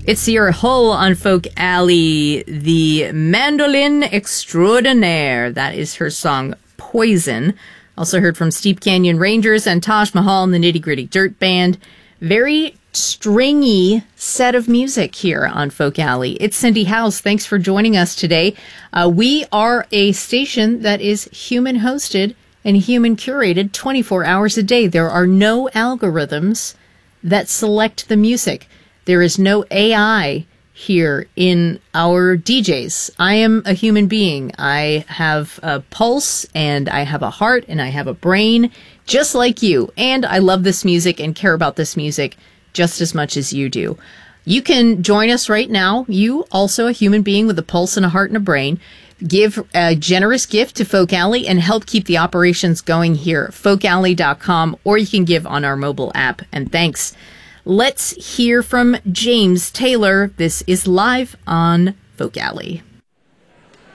It's Sierra Hull on Folk Alley, the mandolin extraordinaire. That is her song Poison. Also heard from Steep Canyon Rangers and Taj Mahal and the Nitty Gritty Dirt Band. Very stringy set of music here on Folk Alley. It's Cindy House. Thanks for joining us today. We are a station that is human hosted and human curated 24 hours a day. There are no algorithms that select the music. There is no AI here in our DJs. I am a human being. I have a pulse and I have a heart and I have a brain just like you. And I love this music and care about this music just as much as you do. You can join us right now. You, also a human being with a pulse and a heart and a brain. Give a generous gift to Folk Alley and help keep the operations going here. Folkalley.com, or you can give on our mobile app. And thanks. Let's hear from James Taylor. This is live on Folk Alley.